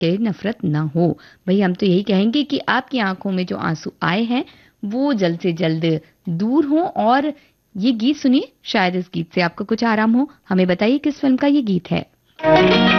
कि नफरत ना हो। भाई हम तो यही कहेंगे कि आपकी आंखों में जो आंसू आए हैं वो जल्द से जल्द दूर हो। और ये गीत सुनिए, शायद इस गीत से आपको कुछ आराम हो। हमें बताइए किस फिल्म का ये गीत है।